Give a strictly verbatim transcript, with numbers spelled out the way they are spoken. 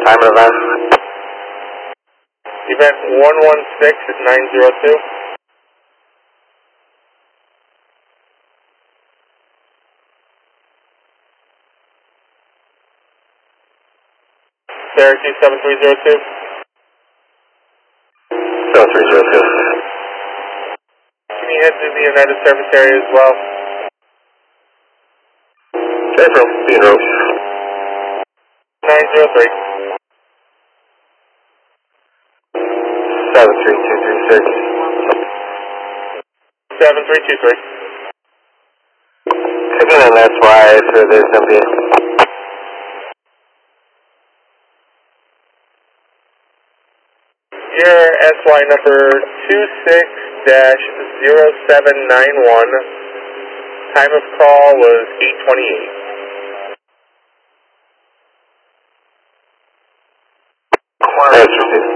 time of event? Event one one six nine zero two. Syracuse seven three zero two. seven three zero two. Can you head to the United Service area as well? Safe room, being room. nine zero three. seven three two three six. seven three two three. Cooking an S Y for this M D. Your S Y number two six dash zero seven nine one. Time of call was eight twenty-eight. That's received.